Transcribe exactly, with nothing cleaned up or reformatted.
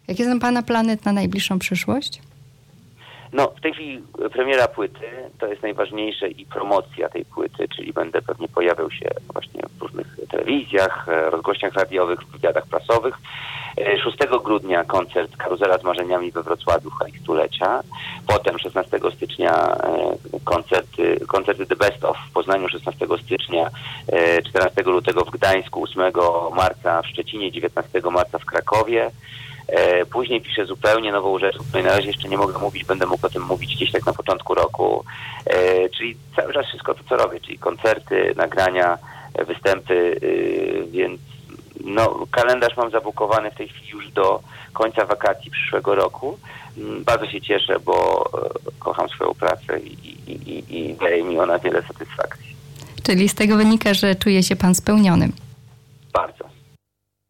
Jakie są Pana plany na najbliższą przyszłość? No, w tej chwili premiera płyty to jest najważniejsze i promocja tej płyty, czyli będę pewnie pojawiał się właśnie w różnych telewizjach, rozgłośniach radiowych, w wywiadach prasowych. szóstego grudnia koncert Karuzela z marzeniami we Wrocławiu w hali stulecia. Potem szesnastego stycznia koncerty, koncerty The Best of w Poznaniu szesnastego stycznia, czternastego lutego w Gdańsku, ósmego marca w Szczecinie, dziewiętnastego marca w Krakowie. Później piszę zupełnie nową rzecz, o której na razie jeszcze nie mogę mówić, będę mógł o tym mówić gdzieś tak na początku roku. Czyli cały czas wszystko to, co robię, czyli koncerty, nagrania, występy, więc no, kalendarz mam zabukowany w tej chwili już do końca wakacji przyszłego roku. Bardzo się cieszę, bo kocham swoją pracę i, i, i, i daje mi ona wiele satysfakcji. Czyli z tego wynika, że czuje się Pan spełnionym.